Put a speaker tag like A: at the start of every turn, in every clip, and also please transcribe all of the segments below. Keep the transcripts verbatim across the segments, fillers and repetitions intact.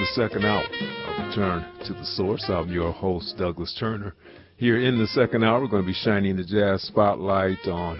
A: the second hour of Return to the Source. I'm your host, Douglas Turner. Here in the second hour, we're going to be shining the jazz spotlight on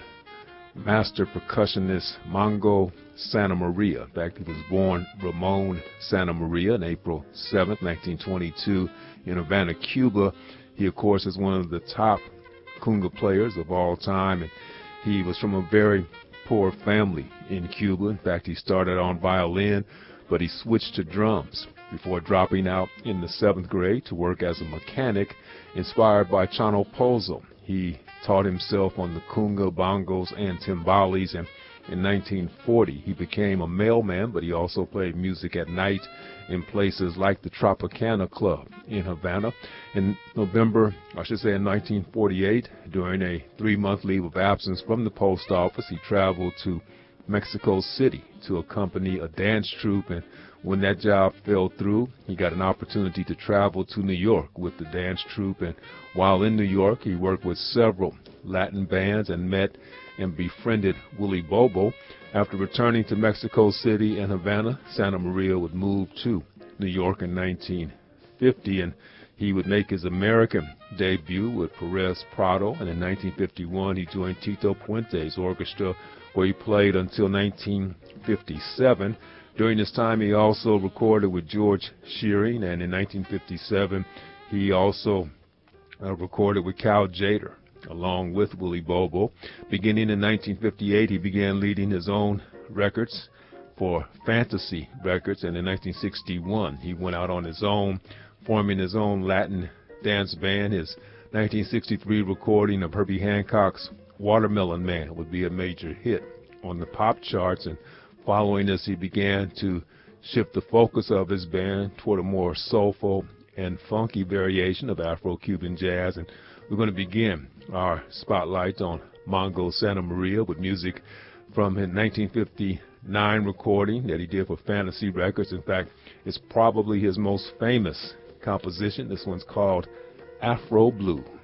A: master percussionist Mongo Santamaria. In fact, he was born Ramon Santamaria on April seventh, nineteen twenty-two in Havana, Cuba. He, of course, is one of the top conga players of all time, and he was from a very poor family in Cuba. In fact, he started on violin, but he switched to drums before dropping out in the seventh grade to work as a mechanic, inspired by Chano Pozo. He taught himself on the conga, bongos, and timbales, and in nineteen forty he became a mailman, but he also played music at night in places like the Tropicana Club in Havana. In November, I should say in nineteen forty-eight, during a three-month leave of absence from the post office, he traveled to Mexico City to accompany a dance troupe, and when that job fell through, he got an opportunity to travel to New York with the dance troupe, and while in New York, he worked with several Latin bands and met and befriended Willie Bobo. After returning to Mexico City and Havana, Santamaria would move to New York in nineteen fifty, and he would make his American debut with Perez Prado, and in nineteen fifty-one he joined Tito Puente's orchestra, where he played until nineteen fifty-seven. During this time, he also recorded with George Shearing, and in nineteen fifty-seven, he also uh, recorded with Cal Tjader, along with Willie Bobo. Beginning in nineteen fifty-eight, he began leading his own records for Fantasy Records, and in nineteen sixty-one, he went out on his own, forming his own Latin dance band. His nineteen sixty-three recording of Herbie Hancock's Watermelon Man would be a major hit on the pop charts, and following this, he began to shift the focus of his band toward a more soulful and funky variation of Afro-Cuban jazz. And we're going to begin our spotlight on Mongo Santamaria with music from his nineteen fifty-nine recording that he did for Fantasy Records. In fact, it's probably his most famous composition. This one's called Afro Blue.